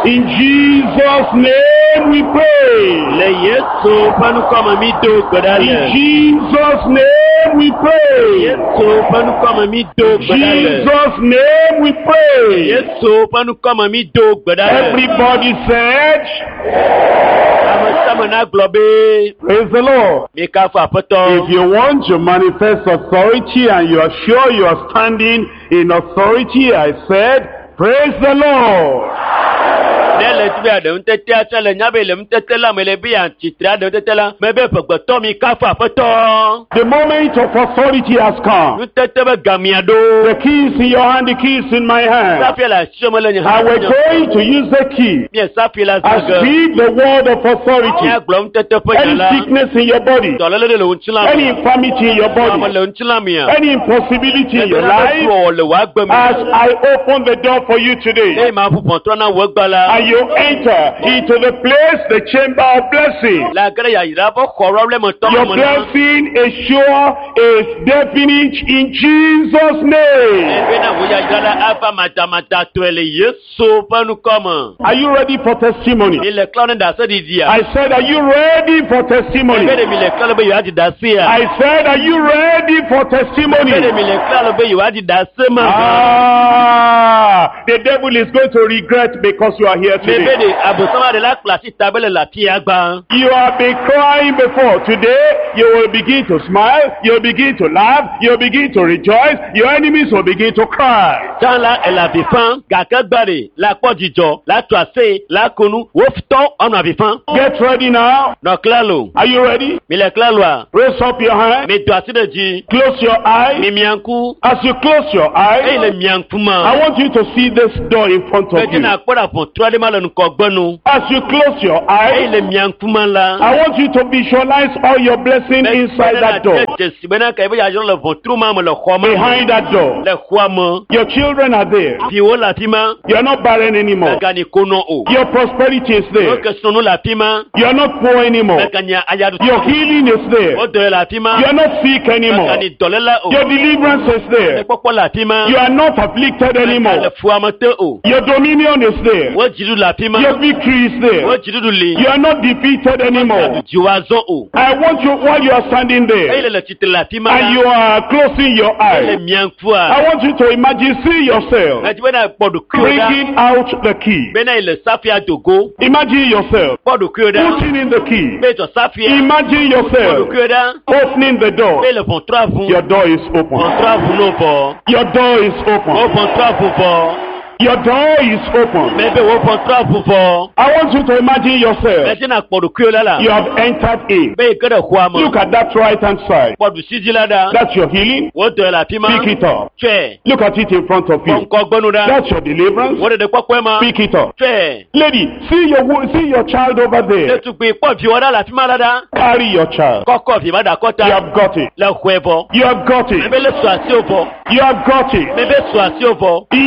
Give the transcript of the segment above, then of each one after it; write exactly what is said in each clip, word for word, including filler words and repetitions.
In Jesus' name we pray. Le Yesu panu kama mi do In gbadale. Jesus' name we pray. Yesu panu kama mi do gbadale. Jesus' name we pray. Yesu panu kama mi do gbadale. Everybody said, Sama sama na globe. praise the Lord. Mi ka fa If poto. you want to manifest authority and you are sure you are standing in authority, I said, praise the Lord. Nele tibi ade untete atele nyabe le untete la mele bi antitra ade untete la mebe pegbeto mi ka fa poto. The moment of authority has come. Untete be gamiado. The key is in your hand, the key is in my hand. Safi la shomole ni. And we're going to use the key Mi safi la and zaga. speak the word of Mi authority. aglo untete pe Any yala. sickness in your body, Tolele le untila. any infirmity in your Ama body, le untila mi ya. any impossibility in your Ebe na life, be le wa gbe mi. as I open the door for you today, Hey ma fu ponto na wo gbala. and you enter into the place, the chamber of blessing. La gare ya ira bo khoro le mo to Your mo na. blessing is sure, is definite in Jesus' name. Ebe na wo ya ira la ava mata mata to ele Yesu panu kama. Are you ready for testimony? Ile clown da se di dia. I said, are you ready for testimony? Ebe de mi le clown be yo adi da se ya. I said, are you ready for testimony? Ebe de mi le clown be yo adi da se ma. Ah, the devil is going to regret because you are here Ebe today. de abosama de la classe tabele la ti agba. You have been crying before. Today, you will begin to smile, you'll begin to laugh, you'll begin to rejoice, your enemies will begin to cry. Tan la ela bifan, gaka gbare, la pojijo, la toase, la konu, wo fton ona bifan. Get ready now. No klalo. Are you ready? Mi le klalo a. Raise up your hand. Mi do aside ji. Close your Mi eyes. mianku. As you close your E le eyes, mianku I ma. want you to see this door in front of Ebe you. na kpoda pon trade ma lenu ko gbonu. As you close your E eyes, le mianku ma la. I want you to visualize all your blessing inside that door. Sibena ka ebe ya jo le von truma mo le khoma. Behind that door. Le khoma. Your children are there. Fi wo la pima. You are not barren anymore. Meka ni kono o. Your prosperity is O there. ke sonu la pima. You are not poor anymore. Meka ni ayadu. Your healing is there. O do la pima. You are not sick Meka anymore. ni dolela o. Your deliverance is Le there. popo la pima. You are not afflicted Le anymore. fuamate o. Your dominion is there. Wo jiru la pima. Your victory is Wo there. jiru li. You are not defeated anymore. Jiwazo o. I want you, while you are standing Ile there le titre la pima. and you are closing your Ile eyes, mianku I a. want you to imagine, see yourself Ati bena podu kyoda. bringing out the key. Bena ile safia dogo. Imagine yourself Podu kyoda. putting in the key. Beto safia. Imagine Podu yourself kyoda. opening the door. Bele von travu. Your door is Von open. travu no bo. Your door is O open. von travu bo. Your door is open. Bebe wo von travu bo. I want you to imagine yourself. Beti na podu kyoda la. You have entered in. Be kede huama. Look at that right hand side. Podu sijila da. That's your healing. Wo do la pima. Pick it up. Twe. Look at it in front of you. Konko gbonu da. That's your deliverance. Wo de de kwakwe ma. Pick it up. Twe. Lady, see your wo- see your child over Le there. tu pe po fi wada la pima dada. Carry your child. Koko fi bada You kota. have got it. Le huevo. You have got it. Bebe le so asi ovo. You have got it. Bebe so asi ovo. In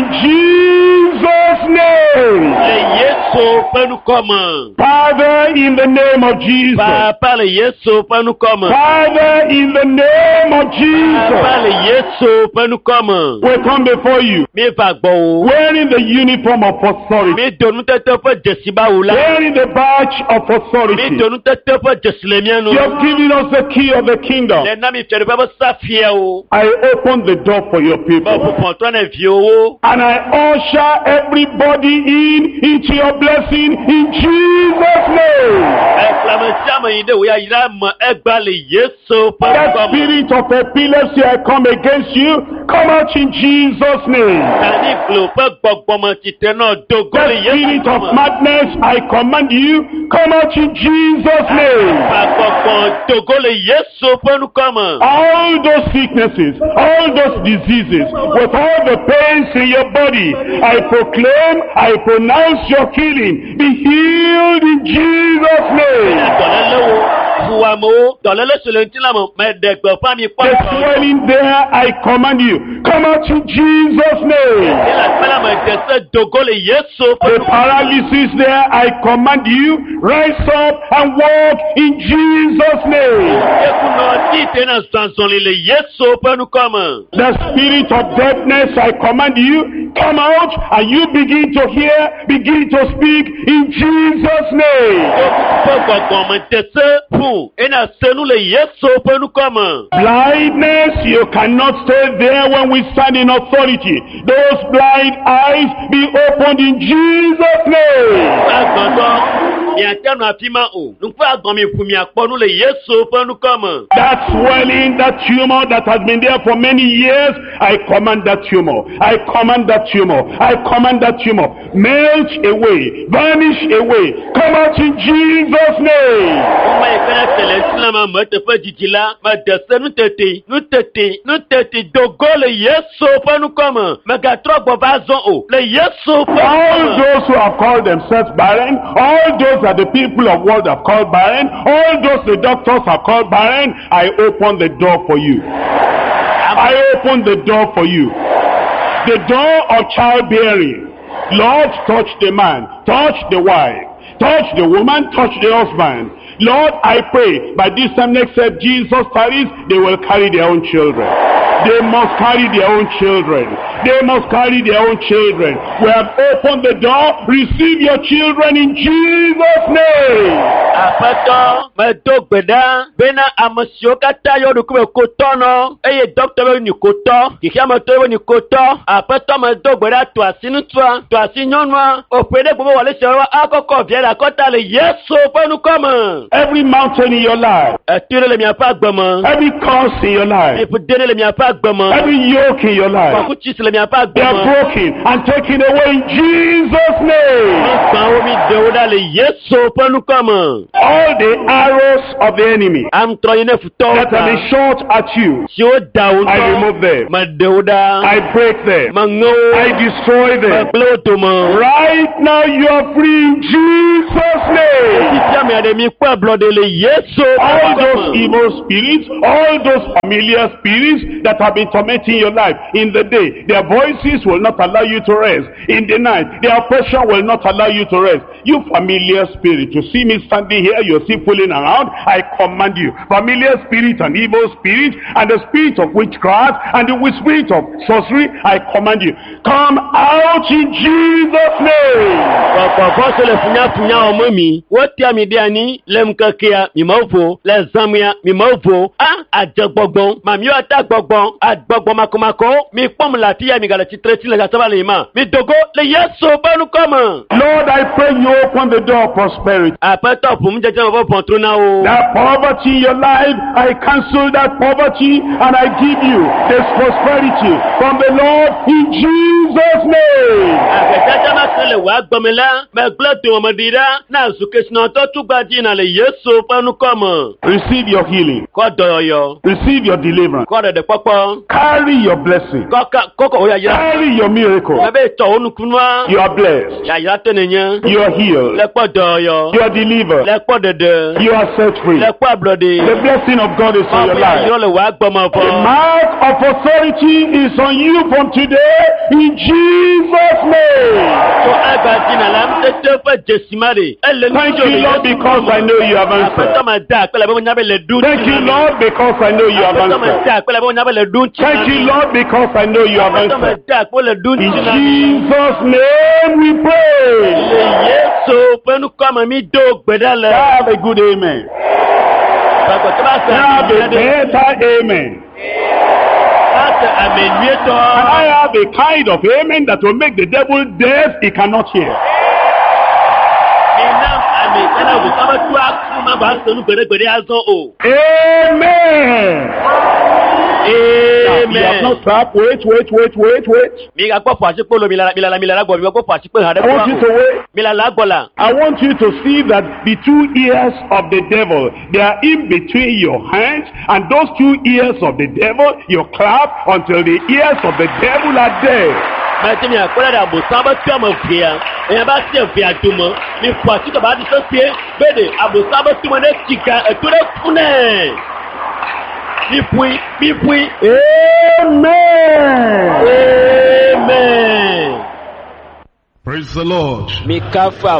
Jesus' name. Le Yesu penu koma. Father, in the name of Jesus. Papa le Yesu penu koma. Father, in the name of Papa Jesus. le Yesu penu koma. We come before you Mi va gbo o. wearing the uniform of authority. Mi donu tete pe jesi ba wula. Wearing the badge of Mi authority. donu tete pe jesi le mianu. You have given us the key of the kingdom. Le na mi fere pe safia o. I open the door for your Ba people. fu pon to na vi owo. And I usher everybody in into your blessing in Jesus' name. Exclamation ama yin de wo ya ira mo egba le Yesu penu That koma. spirit of epilepsy, I come against you. Come out in Jesus' name. Tani flo pe gbogbomo ti te na dogo That le Yesu spirit of koma. madness, I command you. Come out in Jesus' name. Agbogbo dogo le Yesu penu koma. All those sicknesses, all those diseases, with all the pains in your body, I proclaim, I pronounce your healing. Be healed in Jesus' name. Tọ́lẹ̀ lọ́wọ́ Fuamo, dans le Solentilamo, mais des familles pas. The swelling there, I command you, come out in Jesus' name. The paralysis there, I command you, rise up and walk in Jesus' name. The spirit of deafness, I command you, come out and you begin to hear, begin to speak in Jesus' name. Blindness, you cannot stay there when we stand in authority. Those blind eyes be opened in Jesus' name. That swelling, that tumor that has been there for many years, I command that tumor. I command that tumor. I command that tumor. Melt away. Vanish away. Come out in Jesus' name. All those who have called themselves barren, all those that the people of world have called barren, all those the doctors have called barren, I open the door for you. I open the door for you. The door of childbearing. Lord, touch the man, touch the wife, touch the woman, touch the husband. Lord, I pray by this time next year, Jesus tarries, they will carry their own children. They must carry their own children. They must carry their own children. We have opened the door. Receive your children in Jesus' name. Apato, medogbeda, bena amasioka tayo dukume kotono, eye doctor ni koto, kihama toyo ni koto, apato medogbeda to asinutwa, to asinyonwa, opede gbogbo wale sewa akoko viera kota le Yesu penu koma. Every mountain in your life, etire le mi apa gboma, every curse in your life, epudere le mi apa gboma, every yoke in your life, pakuchisi le mi apa they are gboma. broken and taken away in Jesus' name. Bawo mi deuda le Yesu penu koma. All the arrows of the enemy Am troyene futo that have been shot at you, sio daun. I remove them. Ma deuda. I break them. Mango. I destroy them. Plotomo. Right now you are free in Jesus' name. All those evil spirits, all those familiar spirits that have been tormenting your life in the day, their voices will not allow you to rest. In the night, their oppression will not allow you to rest. You familiar spirit, you see me standing here, you're still fooling around, I command you. Familiar spirit and evil spirit and the spirit of witchcraft and the spirit of sorcery, I command you. Come out in Jesus' name. Midiani, Lemkakia, Mimofo, Les Zamia, Mimofo, Ah, Ajagbon, Mamio attack Bogbon, at Bogbomakomako, Mi Pomlatia, Migalati, La Tavalima, Mi Dogo, Le Yeso, Banu Kama. Lord, I pray you open the door of prosperity. I put up Mumjava Pontrunao. That poverty in your life, I cancel that poverty and I give you this prosperity from the Lord in Jesus' name. Receive your healing. Receive your deliverance. Carry your blessing. Carry your miracle. You are blessed. You are healed. You are delivered. You are set free. The blessing of God is on your life. The mark of authority is on you from today in Jesus' name. Thank you, Lord, because I know you have answered. Thank you, Lord, because I know you have answered. Thank you, Lord, because I know you have answered. In Jesus' name we pray. Have a good amen. Have a better amen. And I have a kind of amen that will make the devil deaf, he cannot hear. Amen. Amen. You have not clapped. Wait, wait, wait, wait, wait. I want you to wait. I want you to see that the two ears of the devil, they are in between your hands, and those two ears of the devil, you clap until the ears of the devil are dead. Mati mi akola da abosan ba tu ama via. Eyan ba ti via dumo. Mi kwa ti ka ba di so tie. Bede abosan ba tu mo ne tika e tu le fune. Mi pui, mi pui. Amen. Amen. Praise the Lord. Mi kafa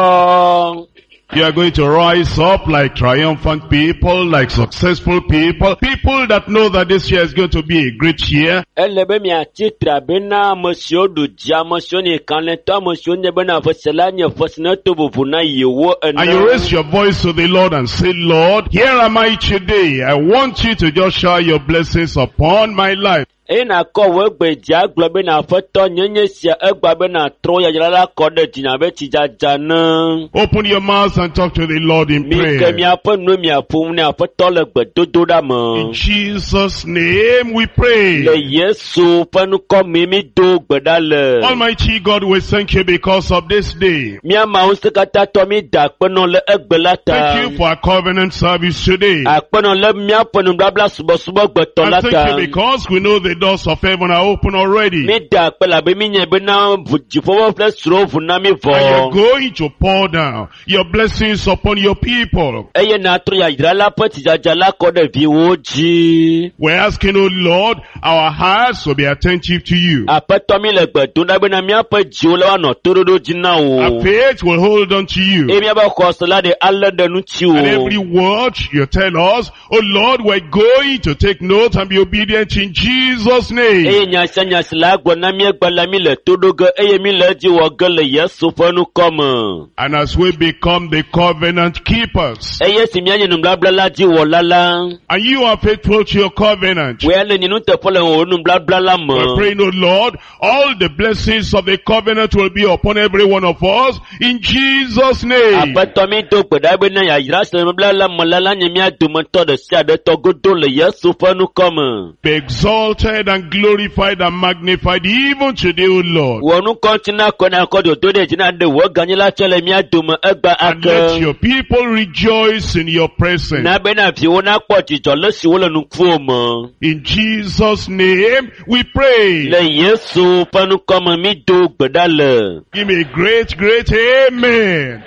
foto. You are going to rise up like triumphant people, like successful people, people that know that this year is going to be a great year. Elebe mi atitra bena monsieur du dia monsieur ni kaneta monsieur ne bena fosela ni fosina to buvuna yewo ena. And you raise your voice to the Lord and say, Lord, here am I today. I want you to just shower your blessings upon my life. Ena ko we gbeja globe na foto nyenye sia egba be na tro ya jala ko de jinya be ti jajana. Open your mouth and talk to the Lord in Mi ke prayer. mi apo no mi apo ne afoto le gbedodo da mo. In Jesus' name we pray. Le Yesu panu ko mi mi do gbeda le. Almighty God, we thank you because of this day. Mi ama o se kata to mi da peno le egbelata. Thank you for our covenant service today. Apeno le mi apo no blabla subo subo gbeto And lata. thank you because we know the doors of heaven are open already. Mi da pela be mi nye be na jifo fle suro vuna mi vo. And you're going to pour down your blessings upon your people. Eye na tro ya jala pati jala ko de vi woji. We're asking, oh Lord, our hearts will be attentive to you. Apeto mi le gbedun da be na mi apo ji o le wa no torodo jina Our o. faith will hold on to you. E mi aba ko so la de alle de nu ti o. And every word you tell us, oh Lord, we're going to take note and be obedient in Jesus' name. Eye nyasa nyasa la gbo na mi egba la mi le todogo eye mi le ji wo gele Yesu fanu komo. And as we become the covenant keepers, Eye si mi anye nu blabla la ji wo lala. and you are faithful to your covenant, We ale ni nu te fole o nu blabla la mo. we're praying, oh Lord, all the blessings of the covenant will be upon every one of us in Jesus' name. Apeto mi do gbeda be na ya yira se blabla la mo lala nye mi adumo to de si ade to godo le Yesu fanu komo. Be exalted and glorified and magnified even today, O Lord. Wonu kontina kona kodo to de jina de wo ganyela chele mi adumo egba And let ake. your people rejoice in your presence. Na be na fi wona po ti jo le si wo le nu ku mo. In Jesus' name we pray. Le Yesu fanu komo mi do gbeda le. Give me a great, great amen.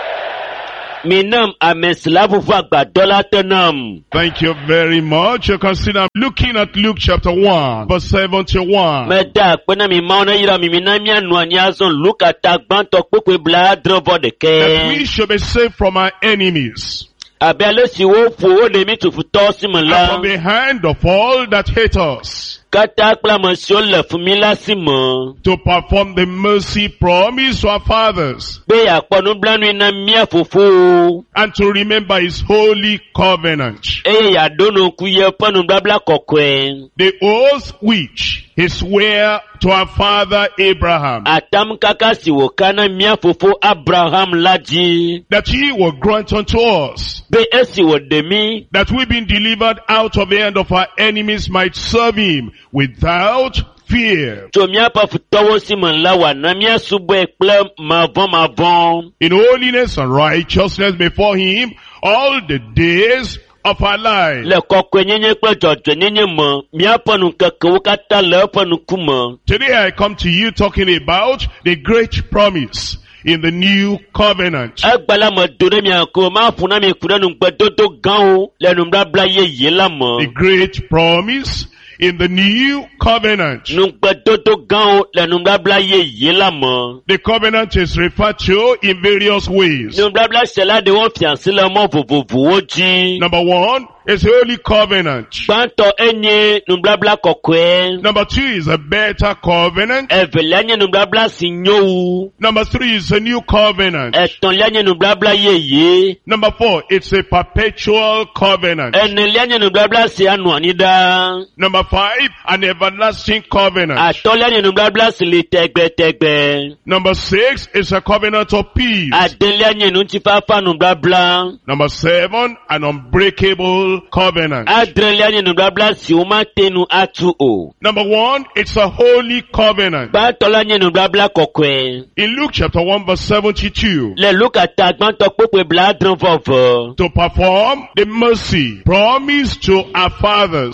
Minam ameslavu vagba dola tenam. Thank you very much. You consider looking at Luke chapter one, verse seventy-one. Meda pena mi mauna ira mi minami anu anyazon luka tagbanto kukwe bla drovo de That we ke. should be saved from our enemies Abele si wo fu o de mi tufu tosi and from mla. the hand of all that hate us, Kata akla monsio le fumila si mo. to perform the mercy promised to our fathers, Be ya ponu blanu ina mia fufu. and to remember his holy covenant, Eye ya dono kuye ponu blabla kokwe. the oath which he sware to our father Abraham, Atam kaka si wo kana mia fufu Abraham laji. that he will grant unto us, Be esi wo demi. that we being delivered out of the hand of our enemies might serve him without fear, To mia pa futowo si mla wa na mia subo ekple mavon mavon. in holiness and righteousness before him all the days of our life. Le kokwe nyenye kple dzɔdzɔ nyenye me, míaƒe nukekewo katã le eƒe ŋkume. Today I come to you talking about the great promise in the new covenant. Egbe la me do ɖe mia ŋkume, maƒo na mi ku ɖe nugbedodo gãwo le nubabla yeye la The me. great promise in the new covenant. Nugbedodo gãwo le nubabla yeye la me. The covenant is referred to in various ways. Nubabla sela de wo fiase le mɔ vovovowo dzi. Number one is holy covenant. Gbãtɔ enye nubabla kɔkɔe. Number two is a better covenant. Evelia nye nubabla si nyo wu. Number three is a new covenant. Etɔ̃lia nye nubabla yeye. Number four, it's a perpetual covenant. Enelia nye nubabla si anɔ anyi ɖaa. Number five, an everlasting covenant. Atɔlia nye nubabla si li tɛgbɛtɛgbɛ. Number six is a covenant of peace. Adelia nye ŋutifafa nubabla. Number seven, an unbreakable covenant. Adrelia nye nubabla si wo mate nu atu o. Number one, it's a holy covenant. Gbãtɔla nye nubabla kɔkɔe. In Luke chapter one verse seventy-two, Le Luka ta gbãtɔ kpekpe bla adre vɔvɔ. to perform the mercy promised to our fathers,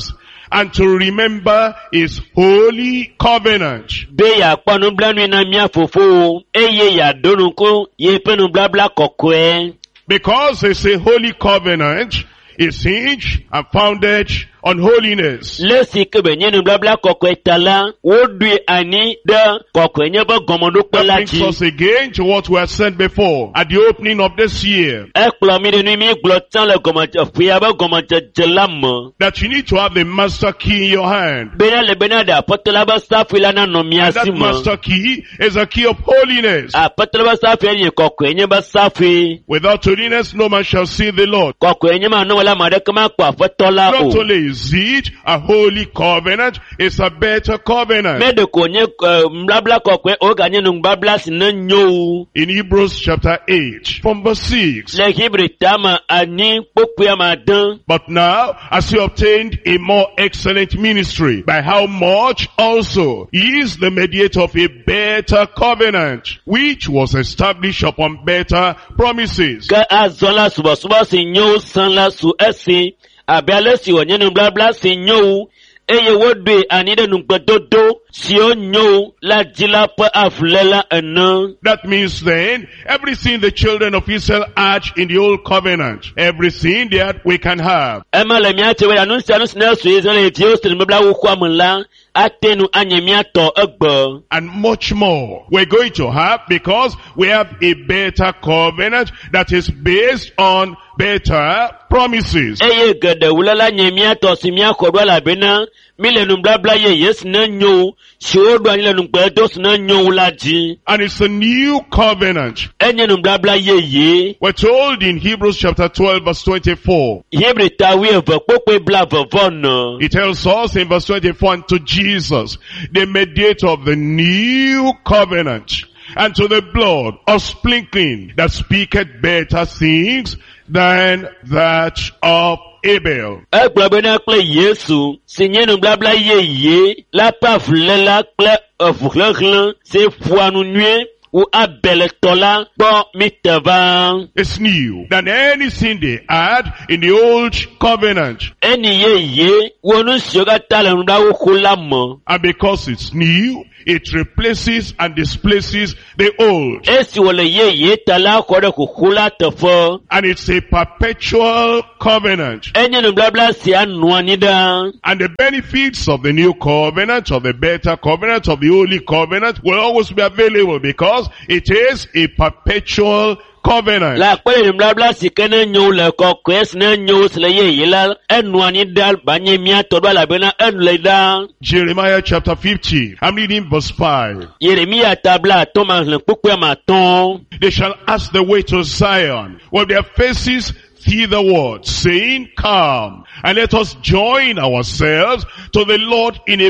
and to remember his holy covenant. Be ya kpanu blanu na mia fofo eye ya donuko ye penu blabla kokwe. Because it's a holy covenant, it's hinged and founded on holiness. Le sikebe nyenu blabla kokwe tala wodui ani da kokwe nyeba gomondo That kwela brings chi. us again to what we had said before at the opening of this year. Ekplo mi de mi glotan le gomoja fiaba gomoja jelam. That you need to have the master key in your hand. Bena le bena da potela ba safila na no And that miasima. master key is a key of holiness. A potela ba safi ni kokwe nyeba safi. Without holiness, no man shall see the Lord. Kokwe nyema no wala madekama kwa fotola Not o. only is it a holy covenant, it's a better covenant. Mede konye mblabla kokwe oganye nungbabla sinenyo. In Hebrews chapter eight, from verse six. Le hibre tama ani pokwe madan. But now, as he obtained a more excellent ministry, by how much also he is the mediator of a better covenant, which was established upon better promises. Ka azola suba suba sinyo san la su esi. Abiale si wonye nungbabla sinyo. Eye wodwe anide nungbedodo si o nyo la jila pa aflela ena. That means then, everything the children of Israel had in the old covenant, everything that we can have. Ema le miate we anunsi anunsi na su Israel eti o sin mbabla wukwa mla. Atenu anye miato egbe. And much more we're going to have, because we have a better covenant that is based on better promises. Eye gede wulala nye miato si miakodwa la bena. Mile numblabla ye yes na nyo. Si odwa nile numbledo si na nyo ulaji. And it's a new covenant. Enye numblabla ye ye. We're told in Hebrews chapter twelve verse twenty-four. Hebre tawi eve kwekwe bla vevon. It tells us in verse twenty-four, and to Jesus, the mediator of the new covenant, and to the blood of sprinkling that speaketh better things than that of Abel. Egbe na kple Yesu. Si nye numblabla ye ye. La pa vlela kple evugleglen. Se fuanu nue. Ou Abel tola bon miteva. It's new than anything they had in the old covenant. Eni ye ye. Wonu syoga tala nunda ukula mo. And because it's new, it replaces and displaces the old. Esi wole ye ye tala kode kukula tefo. And it's a perpetual covenant. Enye numblabla si anuanida. And the benefits of the new covenant, of the better covenant, of the holy covenant will always be available, because it is a perpetual covenant. La kwele numblabla si kene nyo le kokwes ne nyo sile ye ye la enuanida banye miya todwa la bena enuleda. Jeremiah chapter fifty. I'm reading verse five. Yeremia tabla Thomas le kukwe maton. They shall ask the way to Zion with their faces thitherward, saying, Come, and let us join ourselves to the Lord in a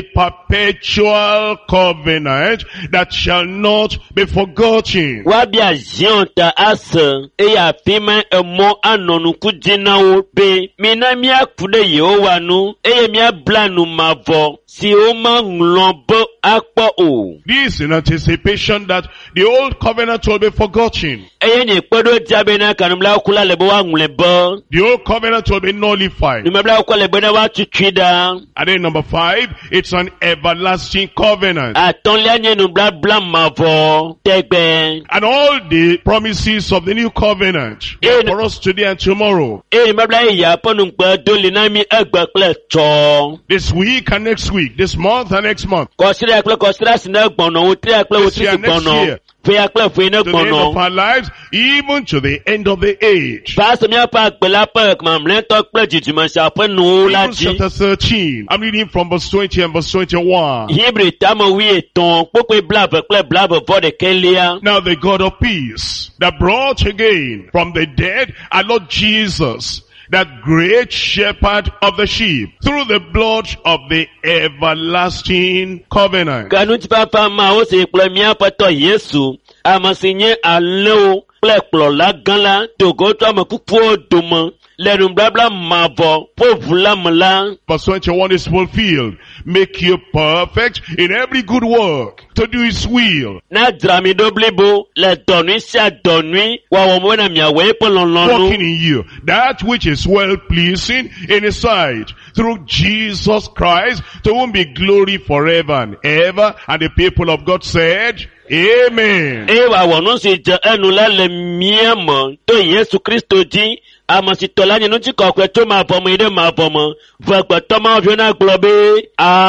perpetual covenant that shall not be forgotten. Wabia zionta asa, eya fima emo anonu kujina upe, mina miya kude yeowa nu, eye miya blanu mavo, si oma nglombo akpo o. This in anticipation that the old covenant will be forgotten. Eye nye kwedo jabena kanumla ukula lebo wa nglebo. The old covenant will be nullified. Numebla ukula lebo na watu chida. And then number five, it's an everlasting covenant. Atonlia nye numbla blam mavo, tegbe. And all the promises of the new covenant In- for us today and tomorrow, Eye mebla iya ponungpe doli nami egbe kle cho. this week and next week, this month and next month, Kosiri akple kosira sine gbono, utri akple This utri year, next gbono. year. Fe akple fe ne to the end of gbono. our lives, even to the end of the age. Fase mi apa akpela pe kmamle to kple jijime se ape nu la Hebrews ji. chapter thirteen. I'm reading from verse twenty and verse twenty-one. Hebre tamo wi eton, pokwe blave kple blave vo de kelia. Now the God of peace that brought again from the dead our Lord Jesus, that great shepherd of the sheep, through the blood of the everlasting covenant. Kanu ti papa ma o se kple mi apa to Yesu. Amasinye alo kple kplɔla gã la dogo to ame kukuwo dome le nubabla mavɔ ƒoʋu la me la. Verse twenty-one is fulfilled. Make you perfect in every good work, to do his will. Na dzra mi ɖo blibo le dɔnui sia dɔnui wɔwɔ me na miawɔe ƒe lɔlɔ̃nu. Working in you, that which is well pleasing in his sight, through Jesus Christ, to whom be glory forever and ever. And the people of God said, Amen. E wawɔ nu si dze enu la le mía me to Yesu Kristo dzi. Ame si tɔ la nye ŋuti kɔkɔe tso mavɔ me yi ɖe mavɔ me. Vegbetɔ mawo na gblɔ be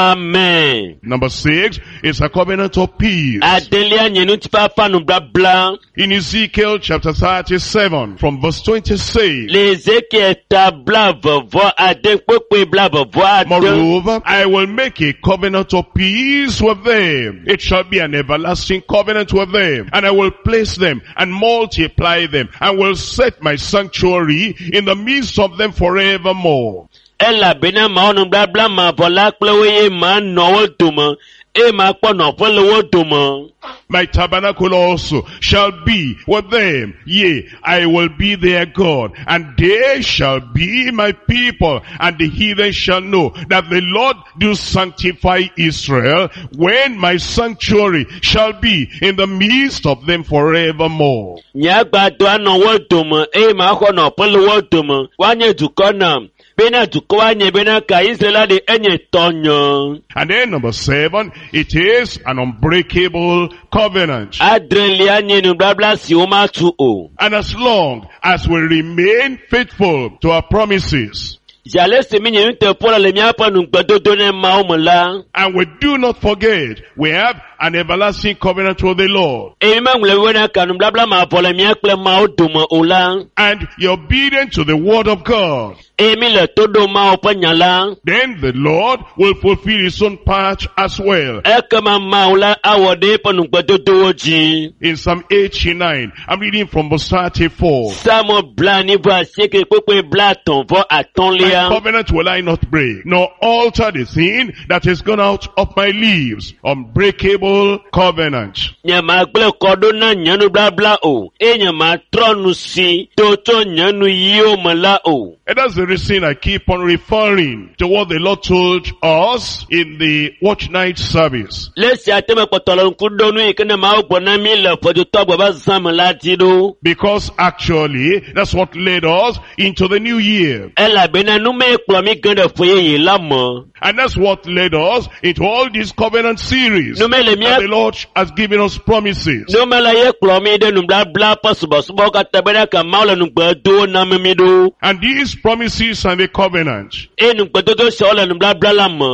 Amen. Number six is a covenant of peace. Adelia nye ŋuti fafa nubabla. In Ezekiel chapter thirty-seven, from verse twenty-six. Le Ezekiel ta bla vevɔ ade kpekpe bla vevɔ ade. Moreover, I will make a covenant of peace with them. It shall be an everlasting covenant with them. And I will place them and multiply them, and will set my sanctuary in the midst of them forevermore. Elabena ma nubabla mavɔ la kple wo ye ma nɔ wo dome. E ma kpɔ nɔƒe le wo dome. My tabernacle also shall be with them. Yea, I will be their God, and they shall be my people. And the heathen shall know that the Lord do sanctify Israel, when my sanctuary shall be in the midst of them forevermore. Nyagbado anɔ wo dome, eye ma xɔ nɔƒe le wo dome. Woanye dukɔ nam. Bena dukɔ anye bena ka Israel de enye tɔnyɔ. And then number seven, it is an unbreakable covenant. Adrelia nye nubabla si wo ma tu o. And as long as we remain faithful to our promises, Jale se mi nye nute pola le miaƒe nugbedodo ne mawo me la. and we do not forget, we have an everlasting covenant with the Lord. E mi ma ŋlɔ wo na ka nubabla mavɔ le mia kple mawo dome o la. And you're obedient to the word of God, E mi le to ɖo mawo ƒe nya la. then the Lord will fulfill his own part as well. Ekema mawo la awɔ ɖe eƒe nugbedodowo dzi. In Psalm eighty-nine, I'm reading from verse thirty-four. Samo bla ni vɔ asieke kpekpe bla tɔn vɔ atɔ̃lia. My covenant will I not break, nor alter the thing that is gone out of my lips. Unbreakable covenant. Nye ma gblẽ kɔ ɖo na nye nubabla o. E nye ma trɔ nu si to tso nye nu yiwo me la o. And that's the reason I keep on referring to what the Lord told us in the watch night service. Le sia te me kpɔtɔ le ŋku ɖo nu yi ke ne mawo gbɔ na mi le ƒedzotɔ gbe be zã me la dzi ɖo. Because actually, that's what led us into the new year. Elabena nu me kplɔ mi ge ɖe ƒe yeye la me. And that's what led us into all these covenant series. Nu me le And mia the Lord has given us promises. nu me le ye kplɔ mi ɖe nubabla ƒe subɔsubɔ katã be ɖe ke mawo le nugbedo na mi mi ɖo. And these promises and the covenant E nugbedodo siawo le nubabla la me.